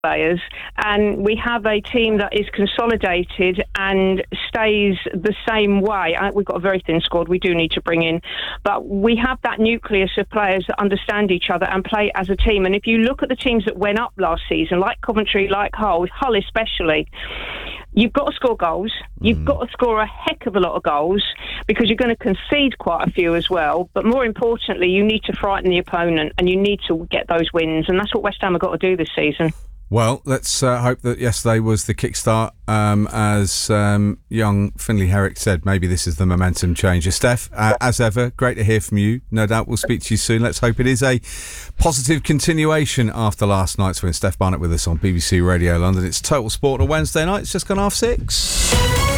players, and we have a team that is consolidated and stays the same way. We've got a very thin squad we do need to bring in, but we have that nucleus of players that understand each other and play as a team. And if you look at the teams that went up last season, like Coventry, like Hull especially, you've got to score goals. You've got to score a heck of a lot of goals because you're going to concede quite a few as well. But more importantly, you need to frighten the opponent and you need to get those wins. And that's what West Ham have got to do this season. Well, let's hope that yesterday was the kickstart. As young Finlay Herrick said, maybe this is the momentum changer. Steph, as ever, great to hear from you. No doubt we'll speak to you soon. Let's hope it is a positive continuation after last night's win. Steph Barnett with us on BBC Radio London. It's Total Sport on a Wednesday night. It's just gone 6:30.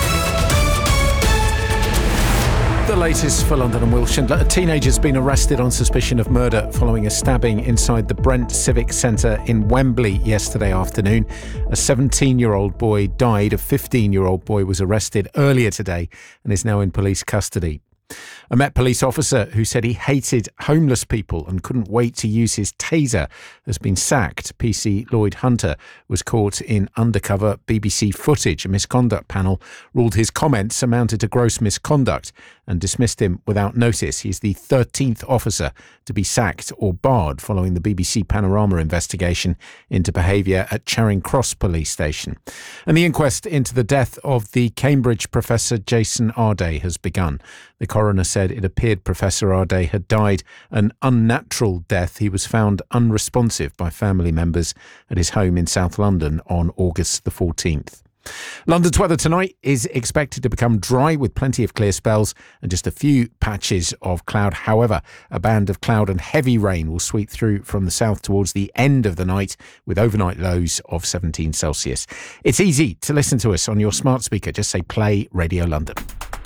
The latest for London and Wiltshire. A teenager's been arrested on suspicion of murder following a stabbing inside the Brent Civic Centre in Wembley yesterday afternoon. A 17-year-old boy died. A 15-year-old boy was arrested earlier today and is now in police custody. A Met Police officer who said he hated homeless people and couldn't wait to use his taser has been sacked. PC Lloyd Hunter was caught in undercover BBC footage. A misconduct panel ruled his comments amounted to gross misconduct and dismissed him without notice. He's the 13th officer to be sacked or barred following the BBC Panorama investigation into behaviour at Charing Cross Police Station. And the inquest into the death of the Cambridge professor Jason Arday has begun. The coroner said it appeared Professor Arday had died an unnatural death. He was found unresponsive by family members at his home in South London on August the 14th. London's weather tonight is expected to become dry with plenty of clear spells and just a few patches of cloud. However, a band of cloud and heavy rain will sweep through from the south towards the end of the night with overnight lows of 17 Celsius. It's easy to listen to us on your smart speaker. Just say play Radio London.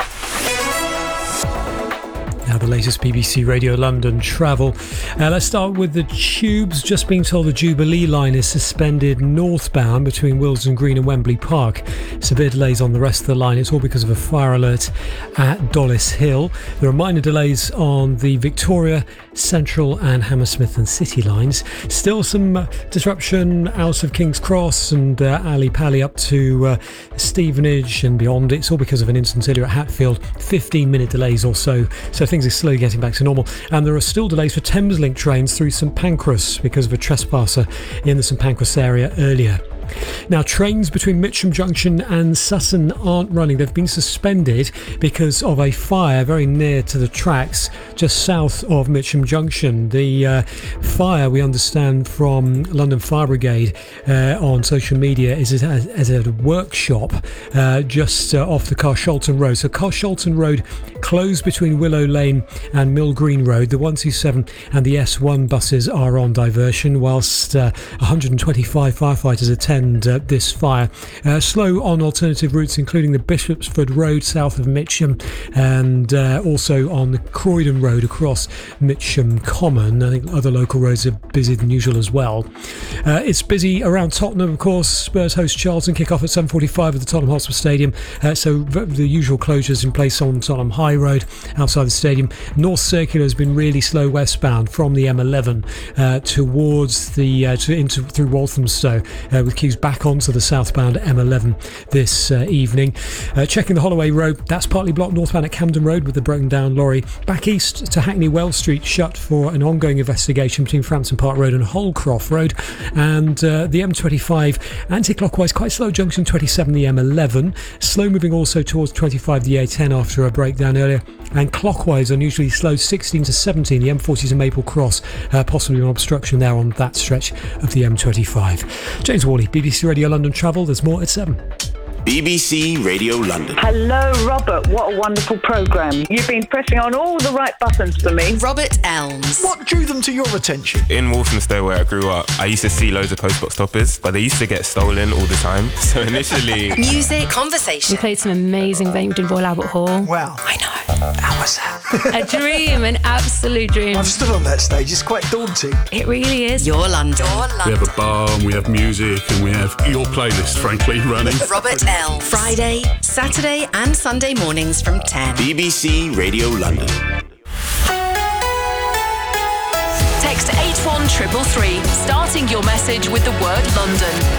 Now the latest BBC Radio London travel. Let's start with the tubes. Just being told the Jubilee line is suspended northbound between Willesden Green and Wembley Park. Severe delays on the rest of the line. It's all because of a fire alert at Dollis Hill. There are minor delays on the Victoria, Central and Hammersmith and City lines. Still some disruption out of King's Cross and Ali Pally up to Stevenage and beyond. It's all because of an incident earlier at Hatfield. 15-minute delays or so. So things are slowly getting back to normal. And there are still delays for Thameslink trains through St Pancras because of a trespasser in the St Pancras area earlier. Now, trains between Mitcham Junction and Sutton aren't running. They've been suspended because of a fire very near to the tracks just south of Mitcham Junction. The fire, we understand from London Fire Brigade on social media, is at a workshop just off the Carshalton Road. So Carshalton Road closed between Willow Lane and Mill Green Road. The 127 and the S1 buses are on diversion, whilst 125 firefighters attend this fire. Slow on alternative routes, including the Bishopsford Road south of Mitcham and also on the Croydon Road across Mitcham Common. I think other local roads are busier than usual as well. It's busy around Tottenham, of course. Spurs host Charlton, kick off at 7:45 at the Tottenham Hotspur Stadium. So the usual closures in place on Tottenham High Road outside the stadium. North Circular has been really slow westbound from the M11 towards the through Walthamstow with queues back onto the southbound M11 this evening. Checking the Holloway Road, that's partly blocked northbound at Camden Road with the broken down lorry. Back east to Hackney Wells Street, shut for an ongoing investigation between Frampton Park Road and Holcroft Road. And the M25 anti-clockwise, quite slow junction 27, the M11. Slow moving also towards 25, the A10 after a breakdown earlier. And clockwise unusually slow 16 to 17, the M40 to Maple Cross, possibly an obstruction there on that stretch of the M25. James Worley, BBC Radio London Travel. There's more at 7. BBC Radio London. Hello, Robert. What a wonderful programme. You've been pressing on all the right buttons for me. Robert Elms. What drew them to your attention? In Walthamstow, where I grew up, I used to see loads of postbox stoppers, but they used to get stolen all the time. So initially... Music, conversation. We played some amazing venues in Royal Albert Hall. Wow. I know. How was that? A dream, an absolute dream. I've stood on that stage. It's quite daunting. It really is. Your London. We have a bar and we have music and we have your playlist, frankly, running. Robert Elms. Friday, Saturday and Sunday mornings from 10. BBC Radio London. Text 081 333, starting your message with the word London.